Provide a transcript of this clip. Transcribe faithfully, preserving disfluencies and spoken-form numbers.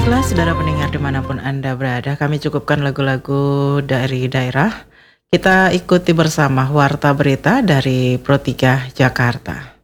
Baiklah saudara pendengar dimanapun Anda berada, kami cukupkan lagu-lagu dari daerah. Kita ikuti bersama Warta Berita dari Pro tiga Jakarta.